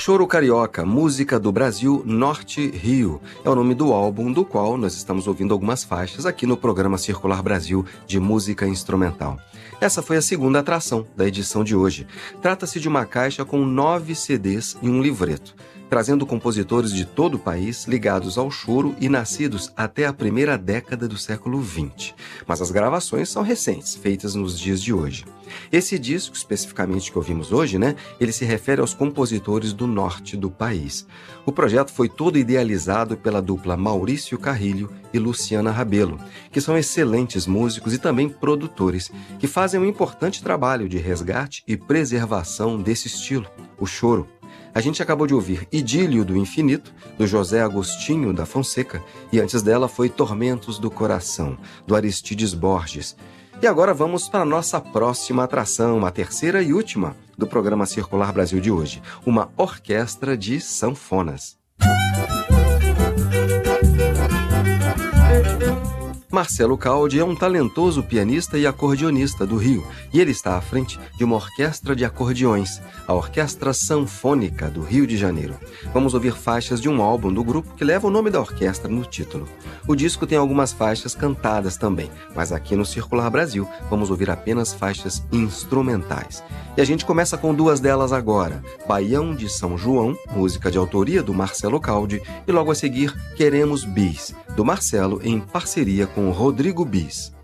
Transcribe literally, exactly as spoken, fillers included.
Choro Carioca, música do Brasil, Norte Rio. É o nome do álbum do qual nós estamos ouvindo algumas faixas aqui no programa Circular Brasil de música instrumental. Essa foi a segunda atração da edição de hoje. Trata-se de uma caixa com nove C Ds e um livreto, trazendo compositores de todo o país ligados ao choro e nascidos até a primeira década do século vinte. Mas as gravações são recentes, feitas nos dias de hoje. Esse disco, especificamente que ouvimos hoje, né, ele se refere aos compositores do norte do país. O projeto foi todo idealizado pela dupla Maurício Carrilho e Luciana Rabelo, que são excelentes músicos e também produtores, que fazem um importante trabalho de resgate e preservação desse estilo, o choro. A gente acabou de ouvir Idílio do Infinito, do José Agostinho da Fonseca, e antes dela foi Tormentos do Coração, do Aristides Borges. E agora vamos para a nossa próxima atração, a terceira e última do programa Circular Brasil de hoje, uma orquestra de sanfonas. Marcelo Caldi é um talentoso pianista e acordeonista do Rio, e ele está à frente de uma orquestra de acordeões, a Orquestra Sanfônica do Rio de Janeiro. Vamos ouvir faixas de um álbum do grupo que leva o nome da orquestra no título. O disco tem algumas faixas cantadas também, mas aqui no Circular Brasil vamos ouvir apenas faixas instrumentais. E a gente começa com duas delas agora, Baião de São João, música de autoria do Marcelo Caldi, e logo a seguir Queremos Bis, do Marcelo em parceria com Rodrigo Bis.